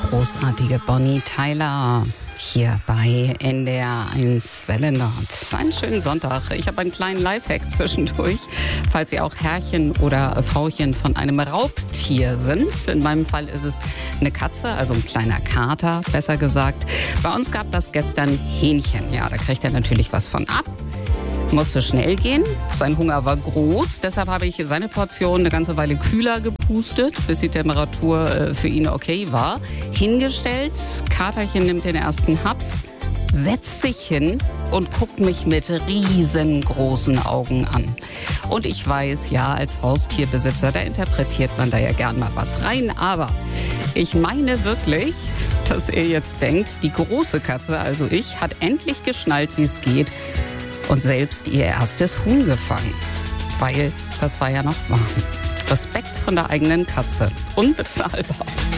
großartige Bonnie Tyler hier bei NDR1 Welle Nord. Einen schönen Sonntag. Ich habe einen kleinen Lifehack zwischendurch, falls Sie auch Herrchen oder Frauchen von einem Raubtier sind. In meinem Fall ist es eine Katze, also ein kleiner Kater, besser gesagt. Bei uns gab das gestern Hähnchen. Ja, da kriegt er natürlich was von ab. Musste schnell gehen, sein Hunger war groß, deshalb habe ich seine Portion eine ganze Weile kühler gepustet, bis die Temperatur für ihn okay war. Hingestellt, Katerchen nimmt den ersten Haps, setzt sich hin und guckt mich mit riesengroßen Augen an. Und ich weiß, ja, als Haustierbesitzer, da interpretiert man da ja gern mal was rein, aber ich meine wirklich, dass er jetzt denkt, die große Katze, also ich, hat endlich geschnallt, wie es geht. Und selbst ihr erstes Huhn gefangen. Weil das war ja noch warm. Respekt von der eigenen Katze. Unbezahlbar.